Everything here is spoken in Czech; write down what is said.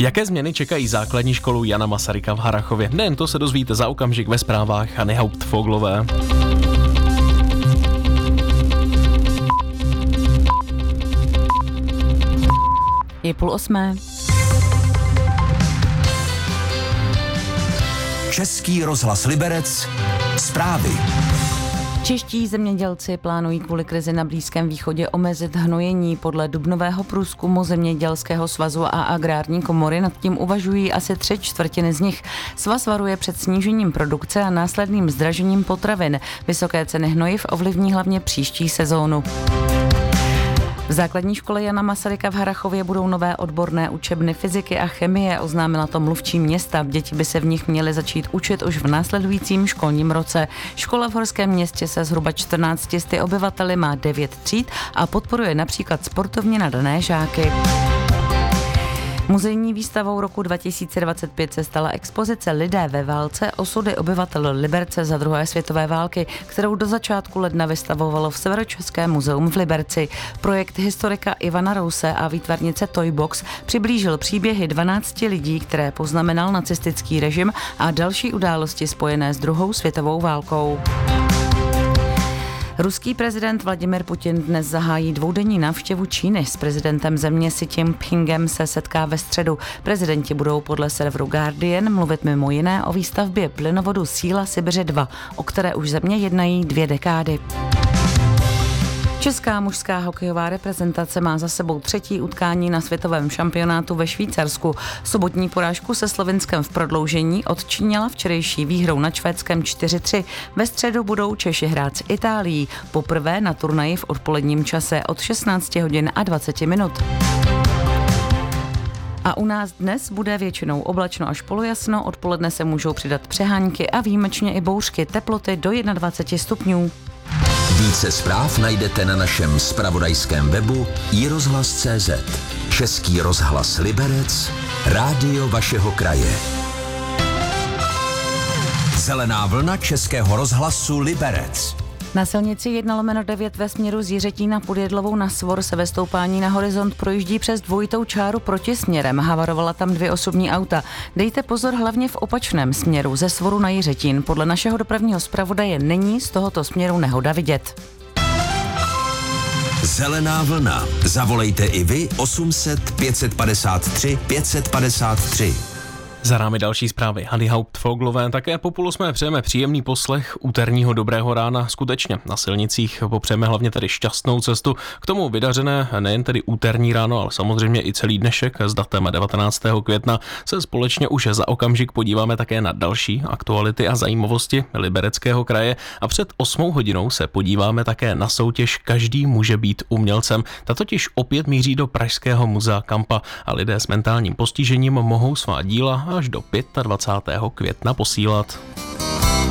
Jaké změny čekají základní školu Jana Masaryka v Harrachově? Nejen to se dozvíte za okamžik ve zprávách Hany Hauptfoglové. Je 7:30. Český rozhlas Liberec. Zprávy. Čeští zemědělci plánují kvůli krizi na Blízkém východě omezit hnojení. Podle dubnového průzkumu Zemědělského svazu a Agrární komory nad tím uvažují asi 3/4 z nich. Svaz varuje před snížením produkce a následným zdražením potravin. Vysoké ceny hnojiv ovlivní hlavně příští sezónu. V základní škole Jana Masaryka v Harrachově budou nové odborné učebny fyziky a chemie, oznámila to mluvčí města. Děti by se v nich měly začít učit už v následujícím školním roce. Škola v Horském Městě se zhruba 14 obyvateli má 9 tříd a podporuje například sportovně nadané žáky. Muzejní výstavou roku 2025 se stala expozice Lidé ve válce, osudy obyvatel Liberce za druhé světové války, kterou do začátku ledna vystavovalo v Severočeském muzeum v Liberci. Projekt historika Ivana Rouse a výtvarnice Toybox přiblížil příběhy 12 lidí, které poznamenal nacistický režim a další události spojené s druhou světovou válkou. Ruský prezident Vladimir Putin dnes zahájí dvoudenní návštěvu Číny. S prezidentem země Xi Jinpingem se setká ve středu. Prezidenti budou podle serveru Guardian mluvit mimo jiné o výstavbě plynovodu Síla Sibiře 2, o které už země jednají 2 dekády. Česká mužská hokejová reprezentace má za sebou 3. utkání na světovém šampionátu ve Švýcarsku. Sobotní porážku se Slovinskem v prodloužení odčinila včerejší výhrou nad Švédskem 4-3. Ve středu budou Češi hrát s Itálií. Poprvé na turnaji v odpoledním čase od 16 hodin a 20 minut. A u nás dnes bude většinou oblačno až polojasno, odpoledne se můžou přidat přehánky a výjimečně i bouřky, teploty do 21 stupňů. Více zpráv najdete na našem zpravodajském webu iRozhlas.cz. Český rozhlas Liberec, rádio vašeho kraje. Zelená vlna Českého rozhlasu Liberec. Na silnici 1/9 ve směru z Jiřetína pod Jedlovou na Svor se ve stoupání na Horizont projíždí přes dvojitou čáru protisměrem. Havarovala tam 2 osobní auta. Dejte pozor hlavně v opačném směru ze Svoru na Jiřetín. Podle našeho dopravního zpravodaje není z tohoto směru nehoda vidět. Zelená vlna. Zavolejte i vy 800 553 553. Za námi další zprávy Hany Hauptfoglové. Také po 7:30 přejeme příjemný poslech úterního dobrého rána. Skutečně na silnicích popřejeme hlavně tedy šťastnou cestu. K tomu vydařené nejen tedy úterní ráno, ale samozřejmě i celý dnešek s datem 19. května se společně už za okamžik podíváme také na další aktuality a zajímavosti Libereckého kraje a před 8 hodinou se podíváme také na soutěž Každý může být umělcem. Ta totiž opět míří do Pražského muzea Kampa a lidé s mentálním postižením mohou svá díla až do 25. května posílat.